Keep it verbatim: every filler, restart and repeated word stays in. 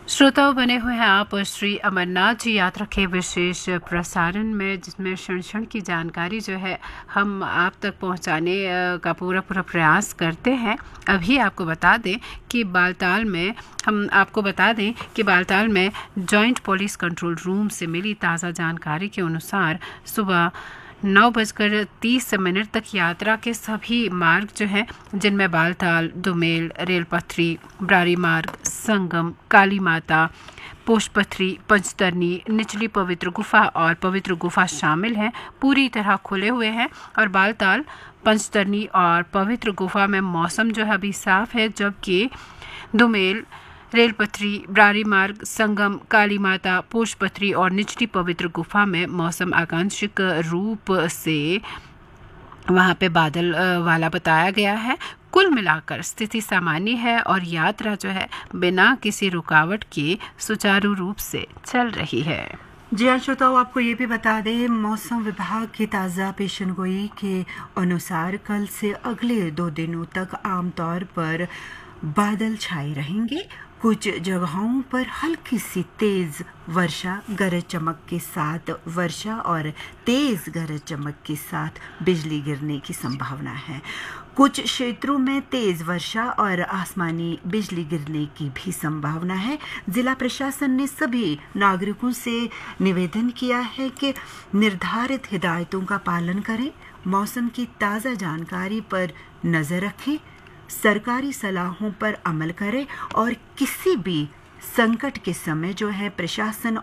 श्रोताओं बने हुए हैं आप श्री अमरनाथ जी यात्रा के विशेष प्रसारण में, जिसमें क्षण क्षण की जानकारी जो है हम आप तक पहुंचाने का पूरा पूरा प्रयास करते हैं। अभी आपको बता दें कि बालताल में हम आपको बता दें कि बालताल में जॉइंट पुलिस कंट्रोल रूम से मिली ताज़ा जानकारी के अनुसार सुबह नौ बजकर तीस मिनट तक यात्रा के सभी मार्ग जो हैं, जिनमें बालताल, दुमेल, रेलपथरी, ब्रारी मार्ग, संगम, काली माता, पोषपथरी, पंचतरनी, निचली पवित्र गुफा और पवित्र गुफा शामिल हैं, पूरी तरह खुले हुए हैं। और बालताल, पंचतरनी और पवित्र गुफा में मौसम जो है अभी साफ है, जबकि दुमेल, रेलपथरी, ब्रारी मार्ग, संगम, काली माता, पोषपथरी और निचली पवित्र गुफा में मौसम आंशिक रूप से वहां पे बादल वाला बताया गया है। कुल मिलाकर स्थिति सामान्य है और यात्रा जो है बिना किसी रुकावट के सुचारू रूप से चल रही है। जी हाँ श्रोताओ, आपको ये भी बता दें, मौसम विभाग की ताज़ा पेशनगोई के अनुसार कल से अगले दो दिनों तक आमतौर पर बादल छाए रहेंगे। कुछ जगहों पर हल्की सी तेज वर्षा, गरज चमक के साथ वर्षा और तेज गरज चमक के साथ बिजली गिरने की संभावना है। कुछ क्षेत्रों में तेज वर्षा और आसमानी बिजली गिरने की भी संभावना है। जिला प्रशासन ने सभी नागरिकों से निवेदन किया है कि निर्धारित हिदायतों का पालन करें, मौसम की ताज़ा जानकारी पर नज़र रखें, सरकारी सलाहों पर अमल करें और किसी भी संकट के समय जो है प्रशासन